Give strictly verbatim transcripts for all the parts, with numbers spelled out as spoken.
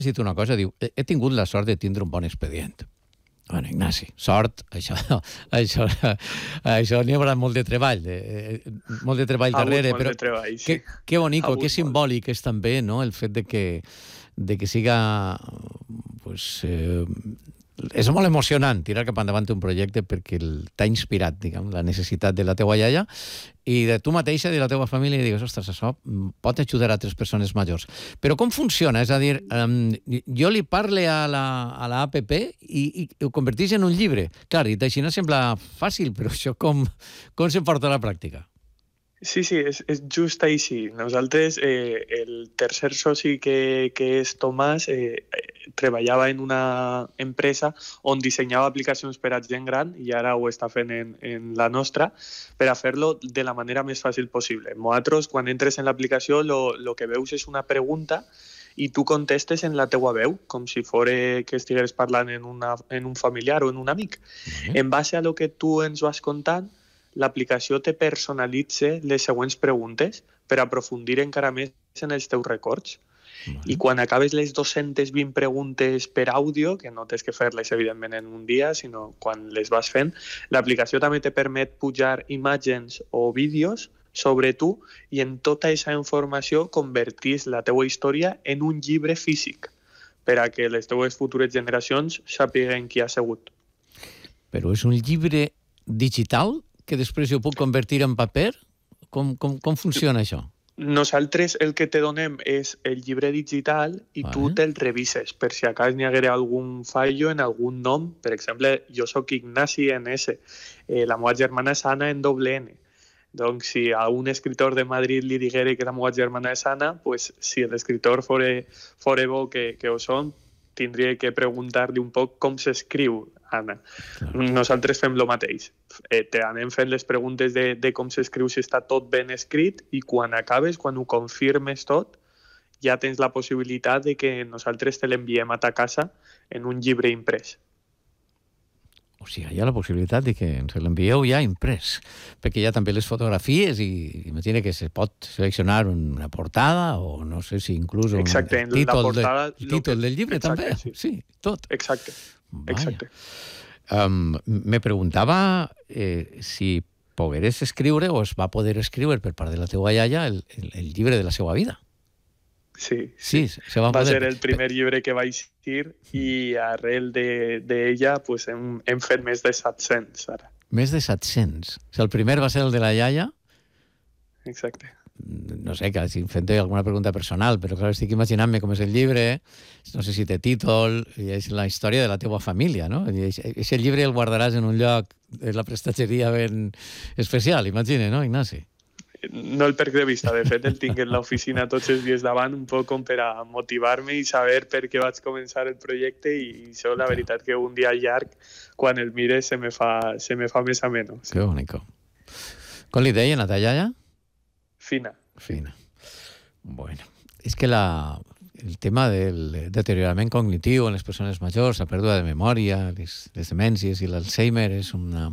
dit una cosa, diu, he tingut la sort de tindre un bon expedient. Bueno, Ignasi, sort, això, això, això n'hi haurà molt de treball, de, molt de treball darrere, però treball, sí. que, que bonico, que simbòlic és també, no?, el fet de que, de que siga, pues, eh, és molt emocionant tirar cap endavant un projecte perquè t'ha inspirat, diguem, la necessitat de la teua iaia i de tu mateixa, de la teua família, i digues, ostres, això pot ajudar a altres persones majors. Però com funciona? És a dir, um, jo li parle a la, a la app i, i ho converteix en un llibre. Clar, i així no sembla fàcil, però això com, com se porta a la pràctica? Sí, sí, és, és just així. Nosaltres, eh, el tercer soci que, que és Tomàs, eh, treballava en una empresa on dissenyava aplicacions per a gent gran i ara ho està fent en, en la nostra per a fer-lo de la manera més fàcil possible. Nosaltres, quan entres en l'aplicació, lo, lo que veus és una pregunta i tu contestes en la teua veu, com si fos que estigués parlant en, una, en un familiar o en un amic. Uh-huh. En base a lo que tu ens vas contant, l'aplicació te personalitza les següents preguntes per aprofundir encara més en els teus records. Vale. I quan acabes les dues-centes vint preguntes per àudio, que no tens que fer-les evidentment en un dia, sinó quan les vas fent, l'aplicació també te permet pujar imatges o vídeos sobre tu i en tota aquesta informació convertís la teua història en un llibre físic per a que les teues futures generacions sàpiguen qui ha sigut. Però és un llibre digital que després jo puc convertir en paper? Com, com, com funciona això? Nosaltres el que te donem és el llibre digital i vale. Tu te'l revises per si a cas n'hi haguera algun fallo en algun nom. Per exemple, jo sóc Ignasi en S, eh, la meva germana és Anna en doble N. Doncs si a un escritor de Madrid li diguera que la meva germana és Anna, pues, si l'escriptor fora, fora bo que, que ho són, tindria que preguntar-li un poc com s'escriu Anna. Claro. Nosaltres fem el mateix. Eh, te anem fent les preguntes de, de com s'escriu, si està tot ben escrit, i quan acabes, quan ho confirmes tot, ja tens la possibilitat de que nosaltres te l'enviem a ta casa en un llibre imprès. O sigui, hi ha la possibilitat de que ens l'envieu ja imprès, perquè hi ha també les fotografies i imagina que se pot seleccionar una portada o no sé si inclús un Exacte, títol, la portada, de, títol que... del llibre. Exacte, també, sí. sí, tot. Exacte, Vaya. Exacte. Um, me preguntava eh, si pogueres escriure o es va poder escriure per part de la teua iaia el, el, el llibre de la seva vida. Sí, sí. sí se va, va poder... ser el primer llibre que va eixir i arrel d'ella de, pues, hem, hem fet més de set-cents ara. Més de set-cents. O sigui, el primer va ser el de la iaia? Exacte. No sé, que si em fent alguna pregunta personal, però clar, estic imaginant-me com és el llibre, no sé si té títol, i és la història de la teua família, no? I aquest llibre el guardaràs en un lloc de la prestatgeria ben especial, imagina, no, Ignasi? No el perc de vista, de fet el tinc en l'oficina tots els dies davant, un poc com per a motivar-me i saber per què vaig començar el projecte, i això la veritat que un dia llarg, quan el mire, se me fa, se me fa més ameno. Sí. Que bonico. Com li deien a ta iaia? Fina. Fina. Bueno, és que la, el tema del deteriorament cognitiu en les persones majors, la pèrdua de memòria, les, les demències i l'Alzheimer és una...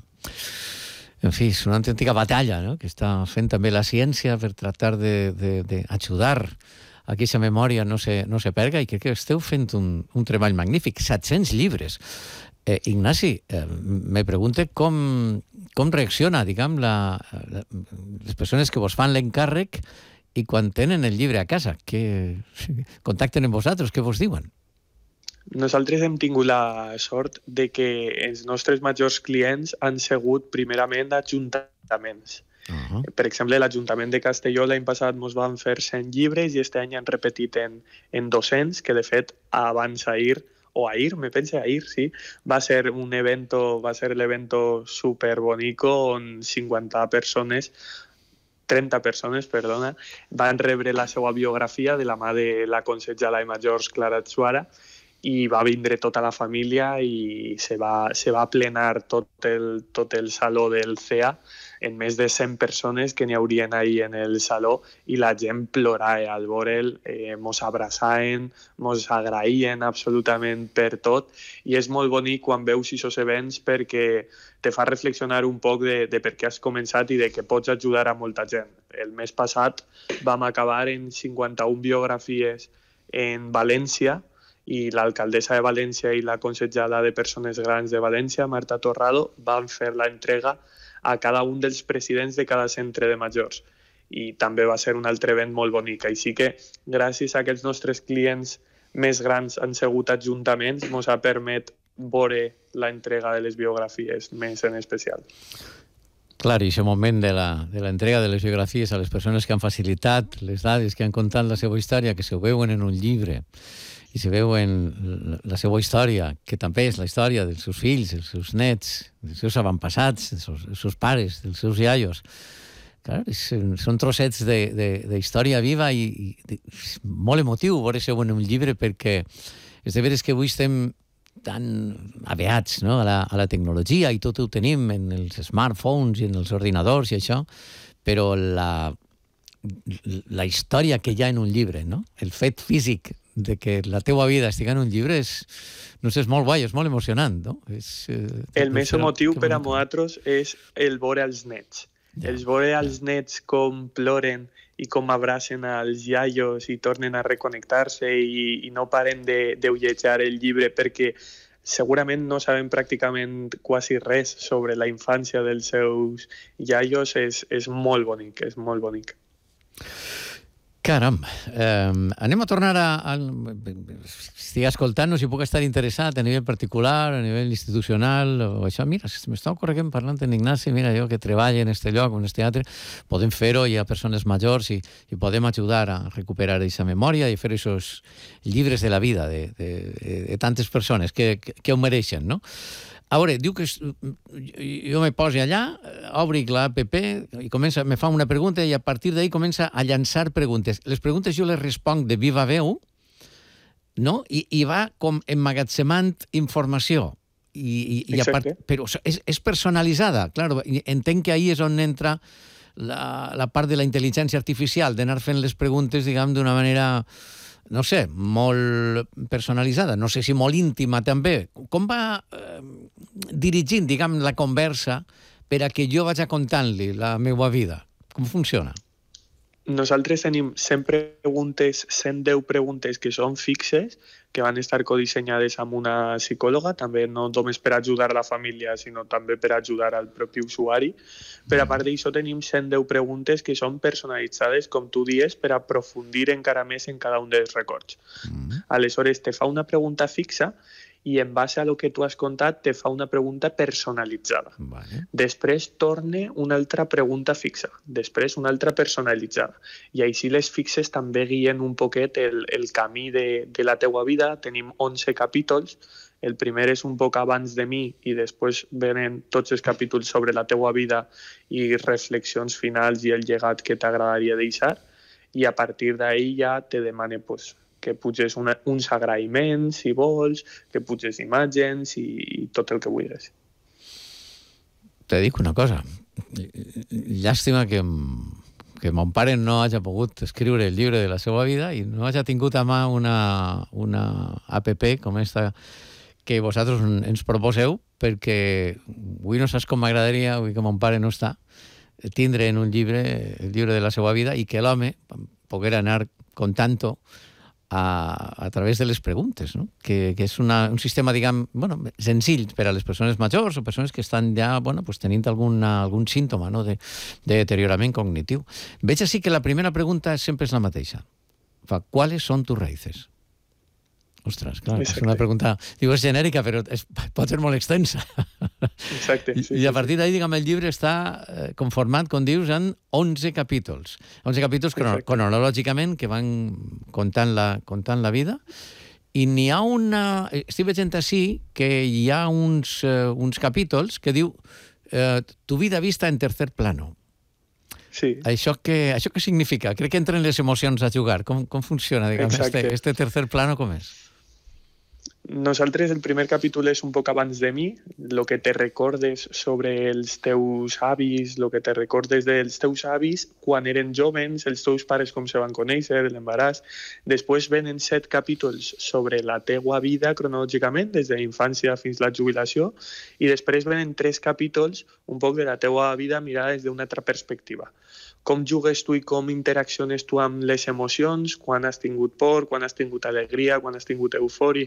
En fi, és una autèntica batalla, no?, que està fent també la ciència per tractar d'ajudar a que aquesta memòria no se, no se perga, i crec que esteu fent un, un treball magnífic. set-cents llibres. Eh, Ignasi, eh, me pregunte com, com reacciona, diguem, la, la, les persones que vos fan l'encàrrec i quan tenen el llibre a casa, que contacten amb vosaltres, què vos diuen? Nosaltres hem tingut la sort de que els nostres majors clients han sigut primerament ajuntaments. Uh-huh. Per exemple, l'Ajuntament de Castelló l'any passat ens van fer cent llibres i aquest any han repetit en, en dos-cents, que de fet abans ahir, o ahir, me pense ahir, sí, va ser un evento, va ser l'evento super bonico on cinquanta persones trenta persones, perdona, van rebre la seva biografia de la mà de la consellera de Majors, Clara Tsuara, i va vindre tota la família i se va, se va plenar tot el, tot el saló del C E A en més de cent persones que n'hi haurien ahir en el saló, i la gent plorava al veure'l, eh, mos abraçaven, mos agraïen absolutament per tot, i és molt bonic quan veus aquests events perquè te fa reflexionar un poc de, de per què has començat i de que pots ajudar a molta gent. El mes passat vam acabar en cinquanta-una biografies en València, i l'alcaldessa de València i la consellera de Persones Grans de València, Marta Torrado, van fer l'entrega a cada un dels presidents de cada centre de majors. I també va ser un altre event molt bonic. Així que, gràcies a aquests nostres clients més grans han sigut ajuntaments, ens ha permet veure l'entrega de les biografies més en especial. Clar, i aquest moment de l'entrega de les biografies a les persones que han facilitat les dades, que han contat la seva història, que se veuen en un llibre, i se veuen la seva història, que també és la història dels seus fills, dels seus nets, dels seus avantpassats, dels seus, dels seus pares, dels seus iaios. Clar, són trossets d'història viva i, i molt emotiu veure-se en un llibre, perquè és de veres que avui estem tan aviats, no? a, la, a la tecnologia, i tot ho tenim en els smartphones i en els ordinadors i això, però la, la història que hi ha en un llibre, no? El fet físic de que la teua vida estigui en un llibre és, no sé, és molt guai, és molt emocionant, no? És, eh, el més emotiu per a nosaltres és el veure els nets. Ja, els veure ja. els nets com ploren i com abracen als iaios i tornen a reconnectar-se i, i no paren de, de ullejar el llibre, perquè segurament no sabem pràcticament quasi res sobre la infància dels seus iaios. És, és molt bonic, és molt bonic. Caram, eh, anem a tornar a... a estic escoltant-nos i puc estar interessat a nivell particular, a nivell institucional, o això. Mira, m'estava corregent parlant amb Ignasi, mira, jo que treballo en este lloc, en este teatre, podem fer-ho, hi ha persones majors i, i podem ajudar a recuperar aquesta memòria i fer aquests llibres de la vida de, de, de tantes persones que, que, que ho mereixen, no? A veure, diu que jo me posi allà, obric l'app i comença, me fa una pregunta i a partir d'ahí comença a llançar preguntes. Les preguntes jo les responc de viva veu, no? I, i va com emmagatzemant informació. I, i, i a part, però és, és personalitzada, clar, entenc que ahí és on entra la, la part de la intel·ligència artificial, d'anar fent les preguntes, diguem, d'una manera, no sé, molt personalitzada, no sé si molt íntima també. Com va eh, dirigint, diguem, la conversa per a que jo vaig contant-li la meva vida? Com funciona? Nosaltres tenim cent preguntes, cent deu preguntes que són fixes, que van estar codissenyades amb una psicòloga, també no només per ajudar la família, sinó també per ajudar al propi usuari. Per a part d'això tenim cent deu preguntes que són personalitzades, com tu dius, per aprofundir encara més en cada un dels records. Mm. Aleshores, te fa una pregunta fixa i en base a lo que tu has contat te fa una pregunta personalitzada. Vale. Després torna una altra pregunta fixa, després una altra personalitzada. I així les fixes també guien un poquet el, el camí de, de la teua vida. Tenim onze capítols. El primer és un poc abans de mi i després venen tots els capítols sobre la teua vida i reflexions finals i el llegat que t'agradaria deixar. I a partir d'ahí ja te demane pues, que puges una, uns agraïments, si vols, que puges imatges i, i tot el que vulguis. Te dic una cosa. Llàstima que, que mon pare no hagi pogut escriure el llibre de la seva vida i no hagi tingut a mà una, una app com esta que vosaltres ens proposeu, perquè avui no saps com m'agradaria, avui que mon pare no està, tindre en un llibre el llibre de la seva vida i que l'home poguera anar contant-ho A, a través de les preguntes, no? que, que és una, un sistema, diguem, bueno, senzill per a les persones majors o persones que estan ja bueno, pues, tenint alguna, algun símptoma, no? de, de deteriorament cognitiu. Veig així que la primera pregunta sempre és la mateixa. Fa, ¿cuáles son tus raíces? Ostres, clar, Exacte. És una pregunta, diu, és genèrica, però és, pot ser molt extensa. Exacte. Sí, I a partir d'ahí, diguem, el llibre està conformat, com dius, en onze capítols. onze capítols crono cronològicament que van contant la, contant la vida. I n'hi ha una... Estic veient així que hi ha uns, uh, uns capítols que diu uh, tu vida vista en tercer plano. Sí. Això què, això què significa? Crec que entren les emocions a jugar. Com, com funciona, diguem, este, este tercer plano, com és? Nosaltres el primer capítol és un poc abans de mi, el que te recordes sobre els teus avis, el que te recordes dels teus avis quan eren jovens, els teus pares com se van conèixer, l'embaràs. Després venen set capítols sobre la teua vida cronològicament, des de la infància fins a la jubilació, i després venen tres capítols un poc de la teua vida mirada des d'una altra perspectiva. Com jugues tu i com interacciones tu amb les emocions, quan has tingut por, quan has tingut alegria, quan has tingut eufòria,